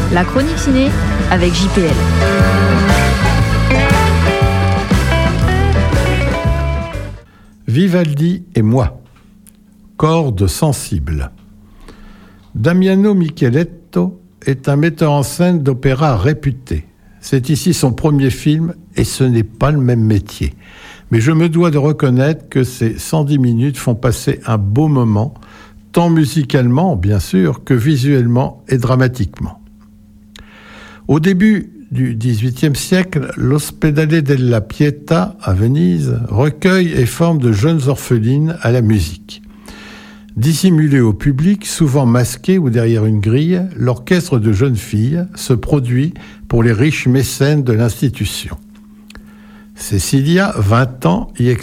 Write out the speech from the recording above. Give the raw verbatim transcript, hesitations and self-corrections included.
La chronique ciné avec J P L. Vivaldi et moi. Corde sensible. Damiano Micheletto est un metteur en scène d'opéra réputé. C'est ici son premier film et ce n'est pas le même métier. Mais je me dois de reconnaître que ces cent dix minutes font passer un beau moment, tant musicalement, bien sûr, que visuellement et dramatiquement. Au début du dix-huitième siècle, l'Ospedale della Pietà, à Venise, recueille et forme de jeunes orphelines à la musique. Dissimulé au public, souvent masqué ou derrière une grille, l'orchestre de jeunes filles se produit pour les riches mécènes de l'institution. Cecilia, vingt ans, y